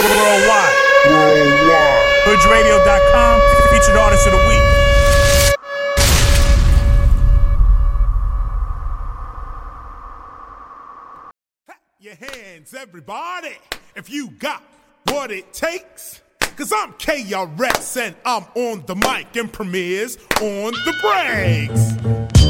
Worldwide. HoodRadio.com, featured artist of the week. Your hands, everybody, if you got what it takes. Cause I'm KRS and I'm on the mic and premieres on the breaks.